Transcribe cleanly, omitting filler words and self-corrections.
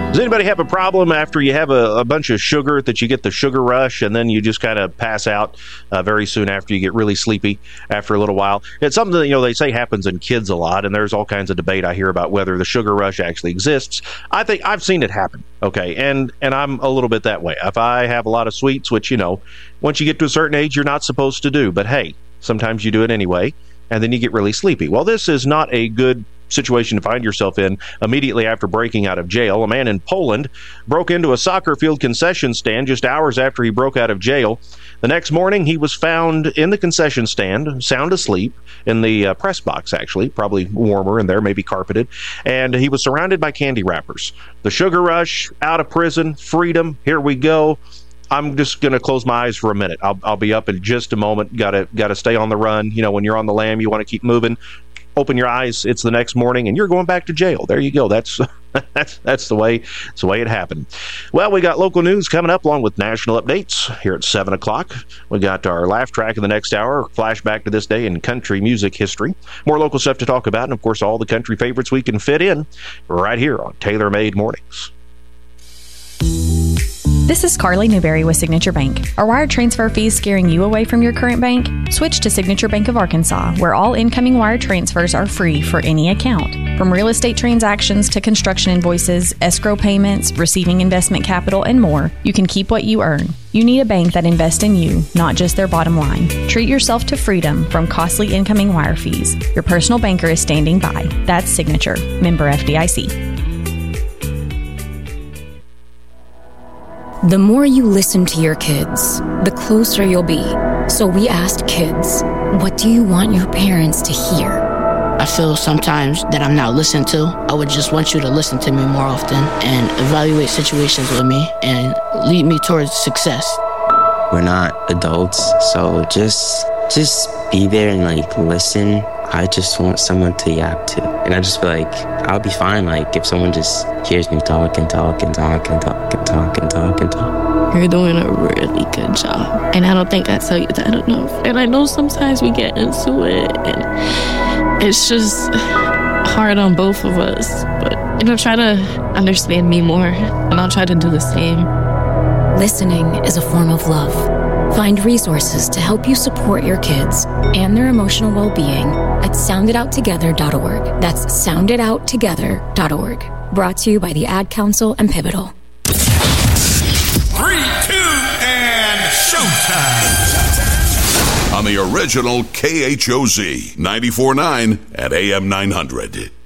Does anybody have a problem after you have a bunch of sugar that you get the sugar rush and then you just kind of pass out very soon after you get really sleepy after a little while? It's something that, they say happens in kids a lot, and there's all kinds of debate I hear about whether the sugar rush actually exists. I think I've seen it happen, okay, and I'm a little bit that way. If I have a lot of sweets, which, once you get to a certain age, you're not supposed to do, but hey, sometimes you do it anyway, and then you get really sleepy. Well, this is not a good situation to find yourself in immediately after breaking out of jail. A man in Poland broke into a soccer field concession stand just hours after he broke out of jail. The next morning, he was found in the concession stand, sound asleep, in the press box, actually, probably warmer in there, maybe carpeted, and he was surrounded by candy wrappers. The sugar rush, out of prison, freedom, here we go. I'm just going to close my eyes for a minute. I'll be up in just a moment. Got to stay on the run. When you're on the lam, you want to keep moving. Open your eyes, it's the next morning, and you're going back to jail. There you go. That's the way it happened. Well, we got local news coming up along with national updates here at 7 o'clock. We got our laugh track in the next hour, flashback to this day in country music history. More local stuff to talk about, and of course all the country favorites we can fit in right here on Taylor Made Mornings. This is Carly Newberry with Signature Bank. Are wire transfer fees scaring you away from your current bank? Switch to Signature Bank of Arkansas, where all incoming wire transfers are free for any account. From real estate transactions to construction invoices, escrow payments, receiving investment capital, and more, you can keep what you earn. You need a bank that invests in you, not just their bottom line. Treat yourself to freedom from costly incoming wire fees. Your personal banker is standing by. That's Signature. Member FDIC. The more you listen to your kids, the closer you'll be. So we asked kids, what do you want your parents to hear? I feel sometimes that I'm not listened to. I would just want you to listen to me more often and evaluate situations with me and lead me towards success. We're not adults, so just be there and listen. I just want someone to yap to. And I just feel like I'll be fine if someone just hears me talk and talk and talk and talk and talk and talk and talk. You're doing a really good job. And I don't think I tell you that enough. And I know sometimes we get into it and it's just hard on both of us. But, try to understand me more and I'll try to do the same. Listening is a form of love. Find resources to help you support your kids and their emotional well-being at sounditouttogether.org. That's sounditouttogether.org. Brought to you by the Ad Council and Pivotal. 3, 2, and showtime. On the original KHOZ 94.9 at AM 900.